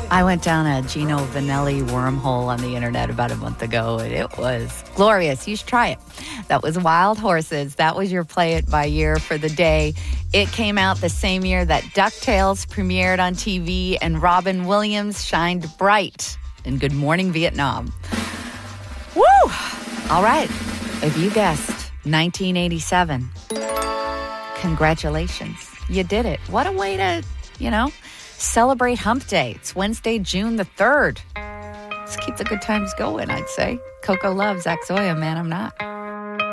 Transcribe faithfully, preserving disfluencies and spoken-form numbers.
I went down a Gino Vanelli wormhole on the internet about a month ago, and it was glorious. You should try it. That was Wild Horses. That was your Play It by year for the day. It came out the same year that DuckTales premiered on T V and Robin Williams shined bright in Good Morning Vietnam. Woo! All right. If you guessed nineteen eighty-seven, congratulations. You did it. What a way to, you know, celebrate Hump Day. It's Wednesday, June the third. Let's keep the good times going, I'd say. Coco loves Zach Zoya, man, I'm not.